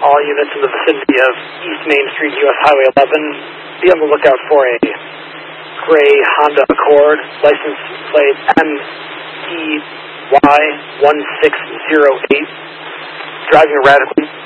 All units in the vicinity of East Main Street, US Highway 11, be on the lookout for a gray Honda Accord, license plate MTY1608, driving erratically.